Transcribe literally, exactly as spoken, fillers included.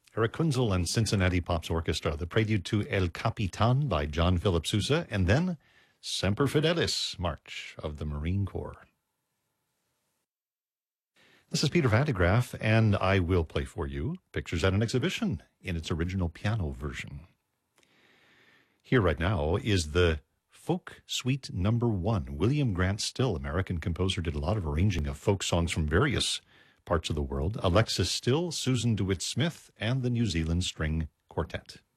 Eric Kunzel and Cincinnati Pops Orchestra, the prelude to El Capitan by John Philip Sousa, and then Semper Fidelis, March of the Marine Corps. This is Peter Van de Graaff, and I will play for you Pictures at an Exhibition in its original piano version. Here right now is the Folk Suite Number One. William Grant Still, American composer, did a lot of arranging of folk songs from various parts of the world. Alexis Still, Susan DeWitt Smith, and the New Zealand String Quartet.